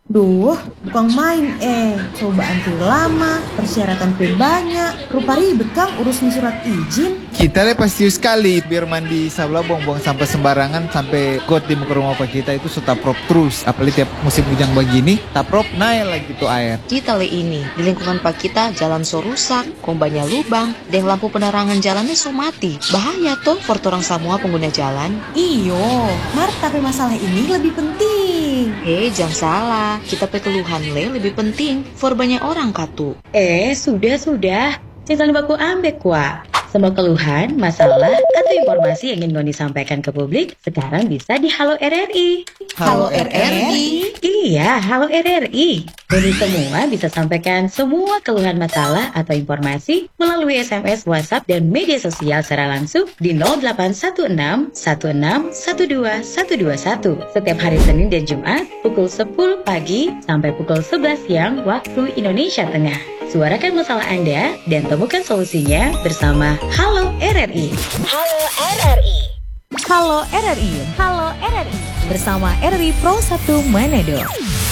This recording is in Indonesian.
Duh, bukan main cobaan tuh lama, persyaratan tuh banyak, rupa ribet Kang urusin surat izin. Kita pasti sekali biar mandi sabla buang-buang sampah sembarangan sampai got di muka rumah pak kita itu sudah prop terus. Apalagi tiap musim hujan begini, tak prop naik lagi tuh air. Kita ini, di lingkungan pak kita jalan so rusak, kombanya lubang, dan lampu penerangan jalannya so mati. Bahaya tuh for orang semua pengguna jalan. Iyo, Mar, tapi masalah ini lebih penting. Jangan salah, kita keluhan lebih penting for banyak orang katu. Sudah. Jangan baku ambek wah. Semua keluhan, masalah, atau informasi yang ingin Ngoni sampaikan ke publik sekarang bisa di Halo RRI. Halo RRI? Iya, Halo RRI. Jadi semua bisa sampaikan semua keluhan masalah atau informasi melalui SMS, WhatsApp, dan media sosial secara langsung di 0816 16 12 121 setiap hari Senin dan Jumat pukul 10 pagi sampai pukul 11 siang waktu Indonesia Tengah. Suarakan masalah Anda dan temukan solusinya bersama Halo RRI. Halo RRI. Halo RRI. Halo RRI. Bersama RRI Pro 1 Manado.